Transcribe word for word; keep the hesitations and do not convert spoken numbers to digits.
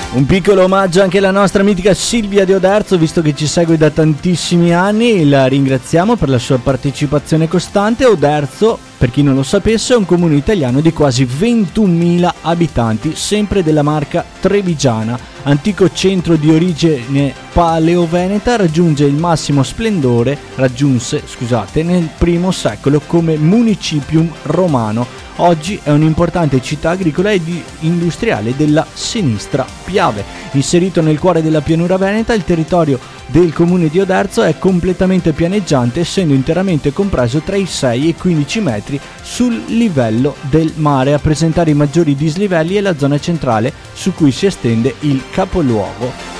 Un piccolo omaggio anche alla nostra mitica Silvia di Oderzo, visto che ci segue da tantissimi anni, la ringraziamo per la sua partecipazione costante. Oderzo, per chi non lo sapesse, è un comune italiano di quasi ventunomila abitanti, sempre della Marca trevigiana. Antico centro di origine paleoveneta, raggiunge il massimo splendore, raggiunse, scusate, nel primo secolo come municipium romano. Oggi è un'importante città agricola e industriale della Sinistra Piave. Inserito nel cuore della pianura veneta, il territorio del comune di Oderzo è completamente pianeggiante, essendo interamente compreso tra i sei e i quindici metri sul livello del mare. A presentare i maggiori dislivelli è la zona centrale, su cui si estende il capoluogo.